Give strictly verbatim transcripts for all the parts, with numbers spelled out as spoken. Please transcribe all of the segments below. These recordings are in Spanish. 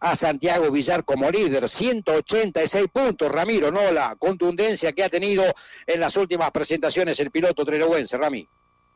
a Santiago Villar como líder, ciento ochenta y seis puntos, Ramiro, ¿no? La contundencia que ha tenido en las últimas presentaciones el piloto trelewense, Rami.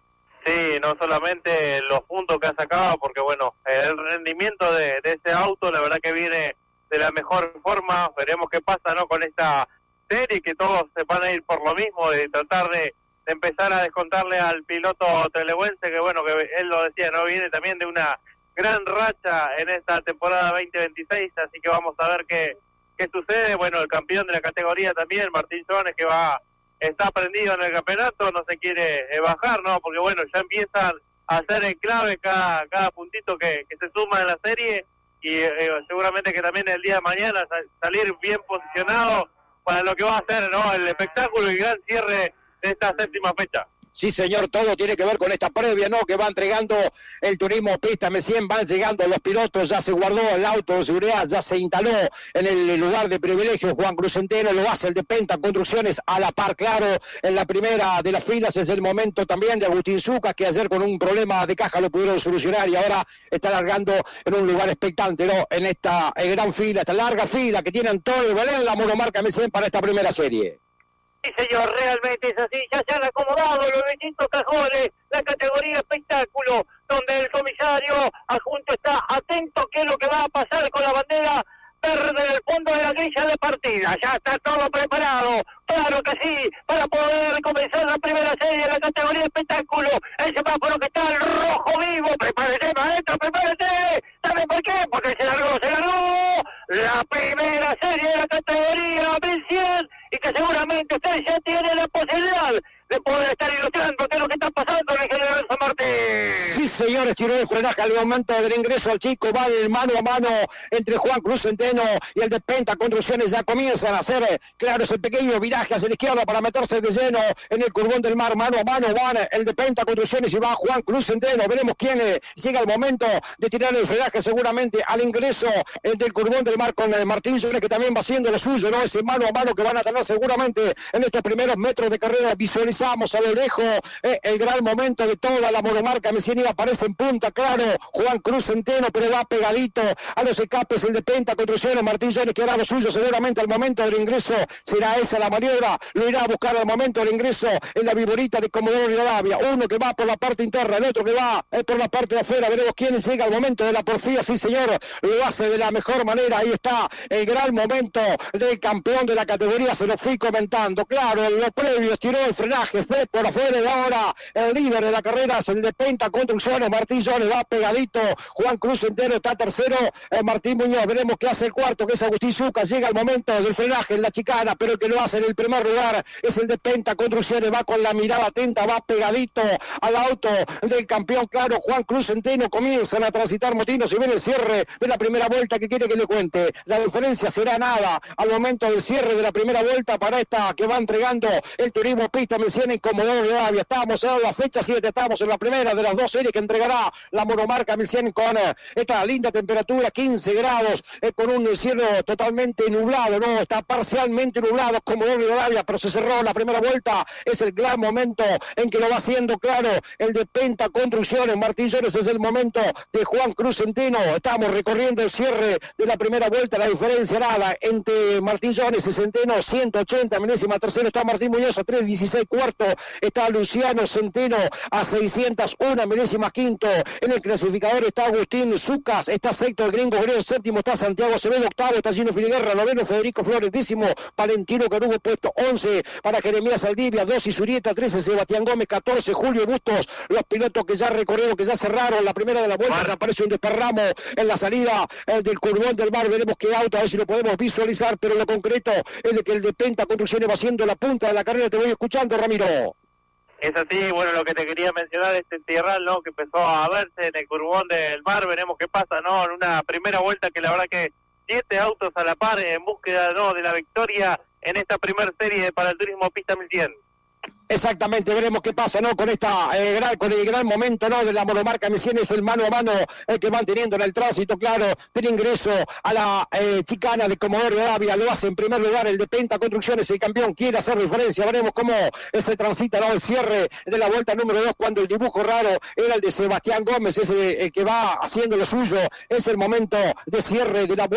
Sí, no solamente los puntos que ha sacado, porque bueno, el rendimiento de, de ese auto, la verdad que viene de la mejor forma. Veremos qué pasa, ¿no? Con esta serie, que todos se van a ir por lo mismo, de tratar de, de empezar a descontarle al piloto trelewense, que bueno, que él lo decía, ¿no? Viene también de una gran racha en esta temporada veinte veintiséis, así que vamos a ver qué, qué sucede. Bueno, el campeón de la categoría también, Martín Jones, que va... está prendido en el campeonato, no se quiere eh, bajar, ¿no? Porque bueno, ya empiezan a ser en clave cada, cada puntito que, que se suma en la serie, y eh, seguramente que también el día de mañana sal, salir bien posicionado para lo que va a ser, ¿no? El espectáculo y gran cierre de esta séptima fecha. Sí, señor, todo tiene que ver con esta previa, ¿no? Que va entregando el turismo Pista M cien, van llegando los pilotos, ya se guardó el auto de seguridad, ya se instaló en el lugar de privilegio Juan Cruz Centeno, lo hace el de Penta Construcciones a la par, claro, en la primera de las filas. Es el momento también de Agustín Zucca, que ayer con un problema de caja lo pudieron solucionar y ahora está largando en un lugar expectante, ¿no? En esta eh, gran fila, esta larga fila que tienen todo el Belén, la monomarca M cien para esta primera serie. Sí, señor, realmente es así. Ya se han acomodado los distintos cajones, la categoría espectáculo, donde el comisario adjunto está atento qué es lo que va a pasar con la bandera verde en el fondo de la grilla de partida. Ya está todo preparado, claro que sí, para poder comenzar la primera serie de la categoría espectáculo. El semáforo que está al rojo vivo. Prepárate, maestro, prepárate. ¿Sabe por qué? Porque se largó, se largó la primera serie de la categoría mil cien, y que seguramente usted ya tiene la posibilidad de poder estar ilustrando qué es lo que está pasando en el General San Martín. Sí, señores, tiró el frenaje al momento del ingreso al chico, va el mano a mano entre Juan Cruz Centeno y el de Penta Construcciones. Ya comienzan a hacer, claro, ese pequeño viraje hacia la izquierda para meterse de lleno en el curvón del mar. Mano a mano van el de Penta Construcciones y va Juan Cruz Centeno. Veremos quién eh, llega al momento de tirar el frenaje, seguramente al ingreso eh, del curvón del mar con eh, Martín Jones, que también va haciendo lo suyo, ¿no? Ese mano a mano que van a tener seguramente en estos primeros metros de carrera. Visualizamos a lo lejos eh, el gran momento de toda la monomarca M cien, y aparece en punta, claro, Juan Cruz Centeno, pero va pegadito a los escapes el de Penta Construcciones. Martín Jones, que hará lo suyo seguramente al momento del ingreso. Será esa la maniobra, lo irá a buscar al momento del ingreso en la viborita de Comodoro Rivadavia. Uno que va por la parte interna, el otro que va eh, por la parte de afuera. Veremos quién llega al momento de la porfía. Sí, señor, lo hace de la mejor manera. Ahí está el gran momento del campeón de la categoría, se lo fui comentando, claro, en lo previo tiró el frenaje, fue por afuera, y ahora el líder de la carrera es el de Penta Construcciones. Martín Jones va pegadito, Juan Cruz Centeno está tercero, eh, Martín Muñoz. Veremos qué hace el cuarto, que es Agustín Zucca. Llega el momento del frenaje en la chicana, pero el que lo hace en el primer lugar es el de Penta Construcciones. Va con la mirada atenta, va pegadito al auto del campeón, claro, Juan Cruz Centeno. Comienzan a transitar motinos y viene el cierre de la primera vuelta. Que quiere que le cuente, la diferencia será nada al momento del cierre de la primera vuelta para esta que va entregando el turismo Pista M cien en Comodoro Rivadavia. Estamos en la fecha siete, estamos en la primera de las dos series que entregará la monomarca M cien con eh, esta linda temperatura, quince grados, eh, con un cielo totalmente nublado, no, está parcialmente nublado Comodoro Rivadavia, pero se cerró la primera vuelta. Es el gran momento en que lo va haciendo, claro, el de Penta Construcciones. Martín Jones, es el momento de Juan Cruz Centeno. Estamos recorriendo el cierre de la primera vuelta, la diferencia nada entre Martín Jones y Centeno, ciento ochenta, milésima tercero está Martín Muñoz, a tres dieciséis cuarto está Luciano Centeno, a seiscientos uno milésimas quinto. En el clasificador está Agustín Zucca, está sexto el gringo Grego, séptimo está Santiago Acevedo, octavo está Gino Filiguerra, noveno Federico Flores, décimo Valentino Carugo, puesto once para Jeremías Saldivia, doce Surieta, trece Sebastián Gómez, catorce Julio Bustos. Los pilotos que ya recorrieron, que ya cerraron la primera de la vuelta, ya aparece un desparramo en la salida eh, del curvón del mar. Veremos qué auto, a ver si lo podemos visualizar, pero lo concreto es de que el de Penta Construcciones va haciendo la punta de la carrera. Te voy escuchando, Ramiro. Es así, bueno, lo que te quería mencionar es este tierral, ¿no? Que empezó a verse en el curvón del mar. Veremos qué pasa, ¿no? En una primera vuelta que la verdad que siete autos a la par en búsqueda, ¿no?, de la victoria en esta primera serie para el turismo Pista mil cien. Exactamente, veremos qué pasa, ¿no? Con esta eh, gran, con el gran momento, ¿no?, de la monomarca M cien. Es el mano a mano eh, que van teniendo en el tránsito, claro, del ingreso a la eh, chicana de Comodoro Rivadavia. Lo hace en primer lugar el de Penta Construcciones, el campeón quiere hacer diferencia. Veremos cómo eh, se transita, ¿no?, el cierre de la vuelta número dos, cuando el dibujo raro era el de Sebastián Gómez, ese el que va haciendo lo suyo. Es el momento de cierre de la vuelta.